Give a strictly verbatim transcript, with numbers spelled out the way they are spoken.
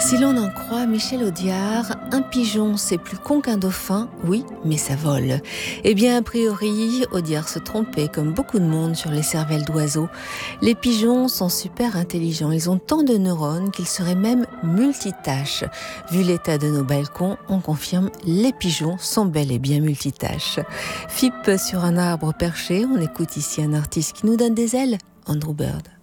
Si l'on en croit Michel Audiard, un pigeon c'est plus con qu'un dauphin, oui, mais ça vole. Eh bien, a priori, Audiard se trompait, comme beaucoup de monde, sur les cervelles d'oiseaux. Les pigeons sont super intelligents, ils ont tant de neurones qu'ils seraient même multitâches. Vu l'état de nos balcons, on confirme, les pigeons sont bel et bien multitâches. F I P sur un arbre perché, on écoute ici un artiste qui nous donne des ailes, Andrew Bird.